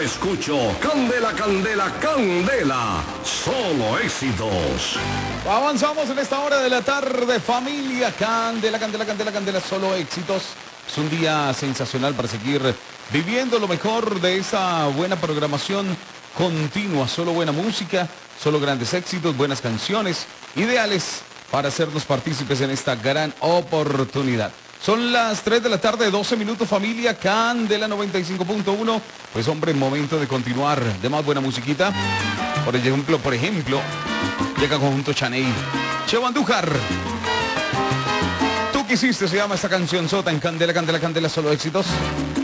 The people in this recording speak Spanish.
escucho. Candela, candela, candela. Solo éxitos. Avanzamos en esta hora de la tarde, familia. Candela, candela, candela, candela. Solo éxitos. Es un día sensacional para seguir viviendo lo mejor de esa buena programación continua. Solo buena música, solo grandes éxitos, buenas canciones, ideales para hacernos partícipes en esta gran oportunidad. Son las 3 de la tarde, 12 minutos, familia. Candela 95.1. Pues hombre, momento de continuar de más buena musiquita. Por ejemplo, llega conjunto Chaney. Cheo Andújar. Tú quisiste, se llama esta canción sota en Candela, candela, candela, solo éxitos.